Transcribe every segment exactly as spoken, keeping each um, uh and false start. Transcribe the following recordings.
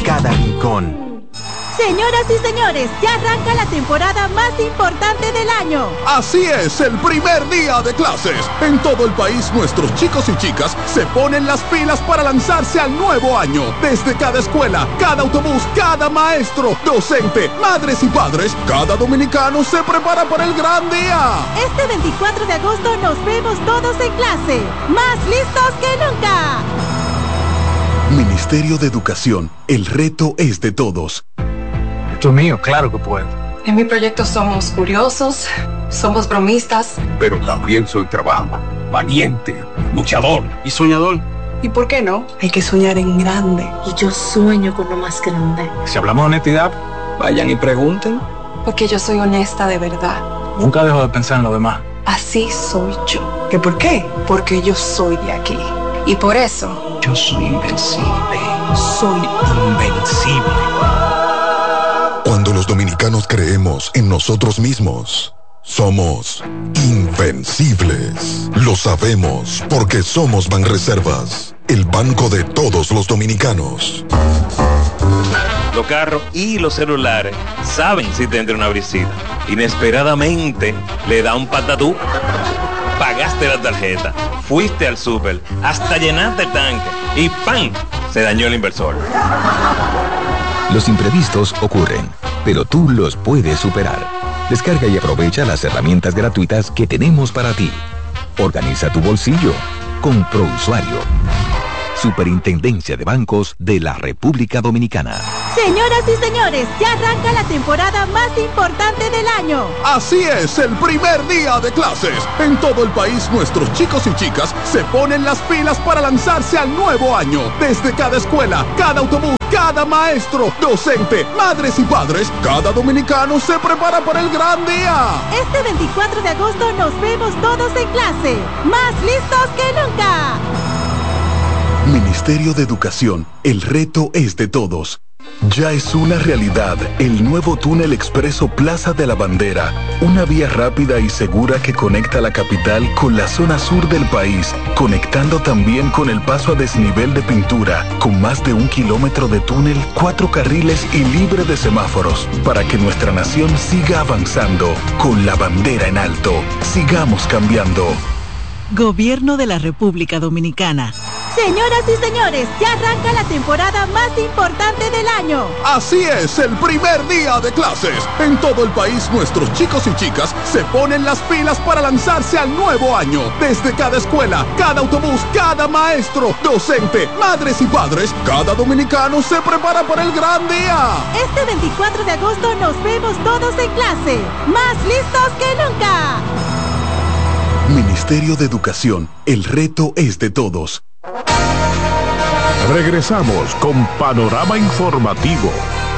cada rincón. Señoras y señores, ya arranca la temporada más importante del año. Así es, el primer día de clases. En todo el país, nuestros chicos y chicas se ponen las pilas para lanzarse al nuevo año. Desde cada escuela, cada autobús, cada maestro, docente, madres y padres, cada dominicano se prepara para el gran día. Este veinticuatro de agosto nos vemos todos en clase, más listos que nunca. Ministerio de Educación, el reto es de todos. Esto es mío, claro que puedo. En mi proyecto somos curiosos, somos bromistas. Pero también soy trabajo, valiente, luchador y soñador. ¿Y por qué no? Hay que soñar en grande. Y yo sueño con lo más grande. Si hablamos de honestidad, vayan y pregunten. Porque yo soy honesta de verdad. Nunca dejo de pensar en lo demás. Así soy yo. ¿Qué por qué? Porque yo soy de aquí. Y por eso... yo soy invencible. Soy invencible. Cuando los dominicanos creemos en nosotros mismos, somos invencibles. Lo sabemos porque somos Banreservas, el banco de todos los dominicanos. Los carros y los celulares saben si te entra una brisita. Inesperadamente le da un patatú. Pagaste la tarjeta, fuiste al súper, hasta llenaste el tanque y ¡pam! Se dañó el inversor. Los imprevistos ocurren, pero tú los puedes superar. Descarga y aprovecha las herramientas gratuitas que tenemos para ti. Organiza tu bolsillo con ProUsuario. Superintendencia de Bancos de la República Dominicana. Señoras y señores, ya arranca la temporada más importante del año. Así es, el primer día de clases. En todo el país, nuestros chicos y chicas se ponen las pilas para lanzarse al nuevo año. Desde cada escuela, cada autobús, cada maestro, docente, madres y padres, cada dominicano se prepara para el gran día. Este veinticuatro de agosto nos vemos todos en clase, más listos que nunca. Ministerio de Educación, el reto es de todos. Ya es una realidad el nuevo túnel expreso Plaza de la Bandera, una vía rápida y segura que conecta la capital con la zona sur del país, conectando también con el paso a desnivel de pintura, con más de un kilómetro de túnel, cuatro carriles y libre de semáforos, para que nuestra nación siga avanzando con la bandera en alto. Sigamos cambiando. Gobierno de la República Dominicana. Señoras y señores, ya arranca la temporada más importante del año. Así es, el primer día de clases. En todo el país, nuestros chicos y chicas se ponen las pilas para lanzarse al nuevo año. Desde cada escuela, cada autobús, cada maestro, docente, madres y padres, cada dominicano se prepara para el gran día. Este veinticuatro de agosto nos vemos todos en clase, más listos que nunca. Ministerio de Educación, el reto es de todos. Regresamos con Panorama Informativo.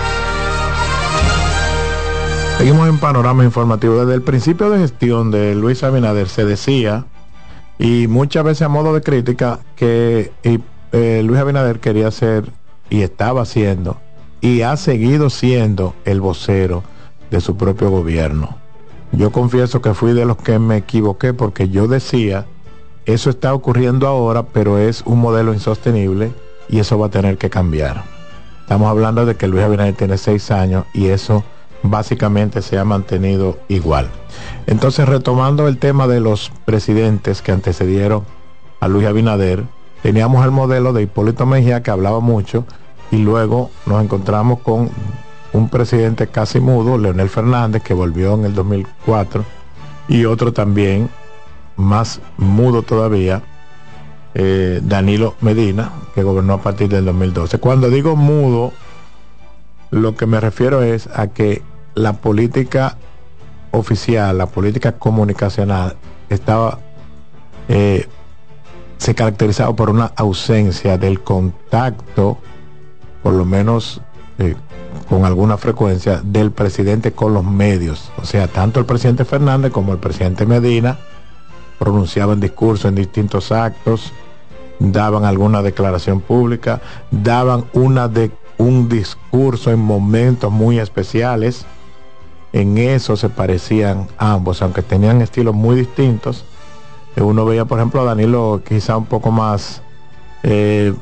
Seguimos en Panorama Informativo. Desde el principio de gestión de Luis Abinader se decía, y muchas veces a modo de crítica, que y, eh, Luis Abinader quería ser, y estaba siendo, y ha seguido siendo el vocero de su propio gobierno. Yo confieso que fui de los que me equivoqué, porque yo decía, eso está ocurriendo ahora, pero es un modelo insostenible y eso va a tener que cambiar. Estamos hablando de que Luis Abinader tiene seis años y eso básicamente se ha mantenido igual. Entonces, retomando el tema de los presidentes que antecedieron a Luis Abinader, teníamos el modelo de Hipólito Mejía, que hablaba mucho, y luego nos encontramos con un presidente casi mudo, Leonel Fernández, que volvió en el dos mil cuatro, y otro también más mudo todavía, eh, Danilo Medina, que gobernó a partir del dos mil doce. Cuando digo mudo, lo que me refiero es a que la política oficial, la política comunicacional estaba eh, se caracterizaba por una ausencia del contacto, por lo menos eh, con alguna frecuencia, del presidente con los medios. O sea, tanto el presidente Fernández como el presidente Medina pronunciaban discursos en distintos actos, daban alguna declaración pública, daban una de un discurso en momentos muy especiales. En eso se parecían ambos, aunque tenían estilos muy distintos. Uno veía, por ejemplo, a Danilo quizá un poco más eh,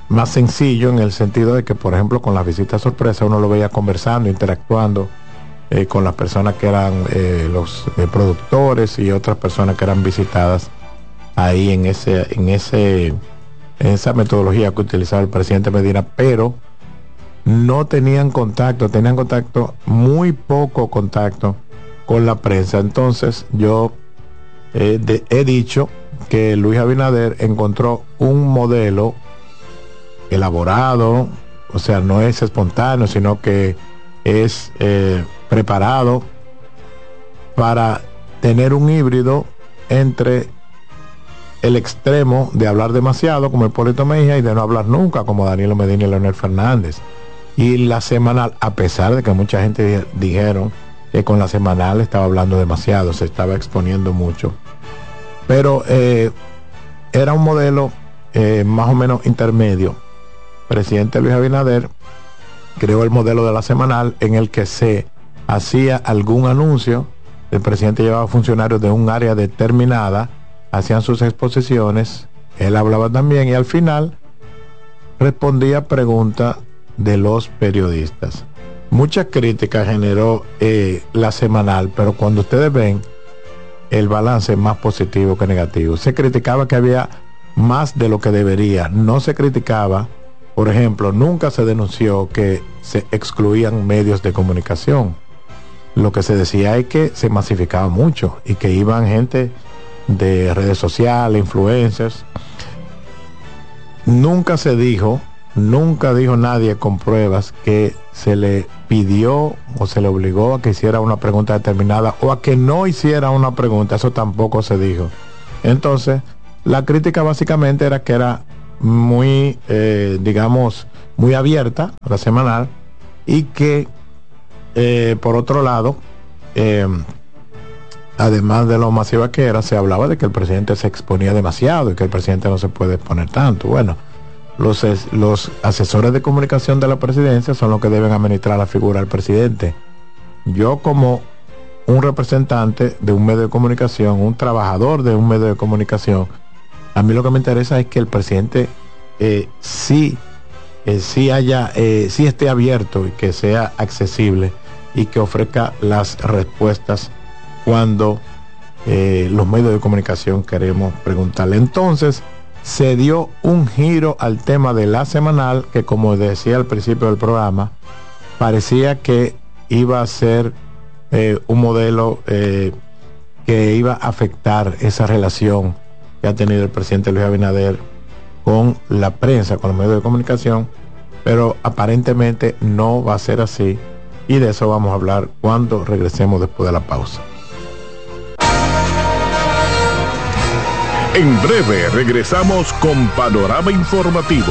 más sencillo en el sentido de que, por ejemplo, con las visitas sorpresa uno lo veía conversando, interactuando eh, con las personas que eran eh, los eh, productores y otras personas que eran visitadas ahí en ese, en ese, en esa metodología que utilizaba el presidente Medina, pero no tenían contacto, tenían contacto, muy poco contacto con la prensa. Entonces yo eh, de, he dicho que Luis Abinader encontró un modelo elaborado, o sea, no es espontáneo, sino que es eh, preparado para tener un híbrido entre el extremo de hablar demasiado, como Hipólito Mejía, y de no hablar nunca, como Danilo Medina y Leonel Fernández. Y la semanal, a pesar de que mucha gente di dijeron que con la semanal estaba hablando demasiado, se estaba exponiendo mucho, pero eh, era un modelo eh, más o menos intermedio. Presidente Luis Abinader creó el modelo de la semanal, en el que se hacía algún anuncio, el presidente llevaba funcionarios de un área determinada, hacían sus exposiciones, él hablaba también, y al final respondía preguntas de los periodistas. Mucha crítica generó eh, la semanal, pero cuando ustedes ven el balance es más positivo que negativo. Se criticaba que había más de lo que debería, no se criticaba, por ejemplo, nunca se denunció que se excluían medios de comunicación. Lo que se decía es que se masificaba mucho y que iban gente de redes sociales, influencers. Nunca se dijo, nunca dijo nadie con pruebas que se le pidió o se le obligó a que hiciera una pregunta determinada o a que no hiciera una pregunta. Eso tampoco se dijo. Entonces, la crítica básicamente era que era muy, eh, digamos, muy abierta a la semanal, y que, eh, por otro lado, eh, además de lo masiva que era, se hablaba de que el presidente se exponía demasiado y que el presidente no se puede exponer tanto. Bueno, los, los asesores de comunicación de la presidencia son los que deben administrar la figura del presidente. Yo, como un representante de un medio de comunicación, un trabajador de un medio de comunicación, a mí lo que me interesa es que el presidente eh, sí, eh, sí haya, eh, sí esté abierto y que sea accesible y que ofrezca las respuestas cuando eh, los medios de comunicación queremos preguntarle. Entonces se dio un giro al tema de la semanal, que, como decía al principio del programa, parecía que iba a ser eh, un modelo eh, que iba a afectar esa relación que ha tenido el presidente Luis Abinader con la prensa, con los medios de comunicación, pero aparentemente no va a ser así, y de eso vamos a hablar cuando regresemos después de la pausa. En breve regresamos con Panorama Informativo.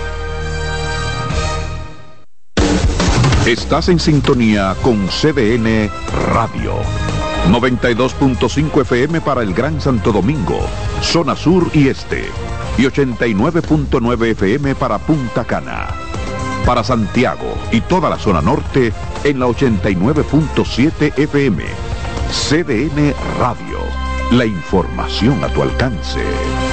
Estás en sintonía con C D N Radio. noventa y dos punto cinco F M para el Gran Santo Domingo, zona sur y este, y ochenta y nueve punto nueve F M para Punta Cana. Para Santiago y toda la zona norte en la ochenta y nueve punto siete F M. C D N Radio, la información a tu alcance.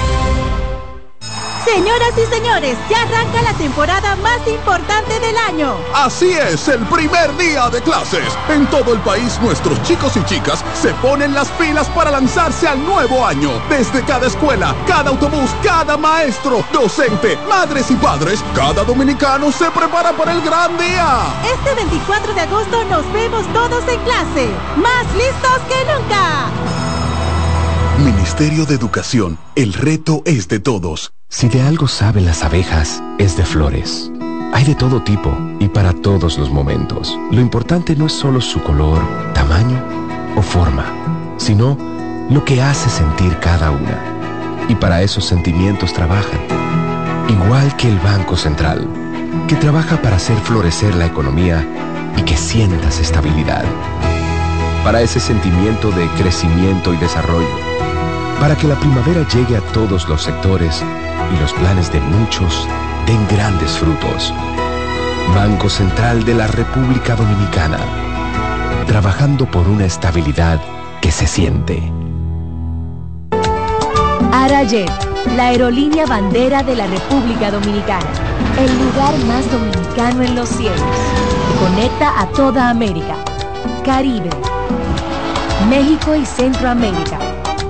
Señoras y señores, ya arranca la temporada más importante del año. Así es, el primer día de clases. En todo el país, nuestros chicos y chicas se ponen las pilas para lanzarse al nuevo año. Desde cada escuela, cada autobús, cada maestro, docente, madres y padres, cada dominicano se prepara para el gran día. Este veinticuatro de agosto nos vemos todos en clase, más listos que nunca. Ministerio de Educación, el reto es de todos. Si de algo saben las abejas, es de flores. Hay de todo tipo y para todos los momentos. Lo importante no es solo su color, tamaño o forma, sino lo que hace sentir cada una. Y para esos sentimientos trabajan. Igual que el Banco Central, que trabaja para hacer florecer la economía y que sientas estabilidad. Para ese sentimiento de crecimiento y desarrollo. Para que la primavera llegue a todos los sectores y los planes de muchos den grandes frutos. Banco Central de la República Dominicana. Trabajando por una estabilidad que se siente. Arayet, la aerolínea bandera de la República Dominicana. El lugar más dominicano en los cielos. Conecta a toda América, Caribe, México y Centroamérica,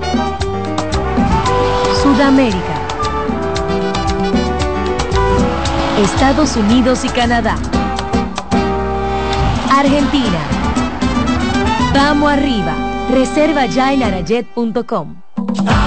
Sudamérica, Estados Unidos y Canadá, Argentina. Vamos arriba. Reserva ya en arayet punto com.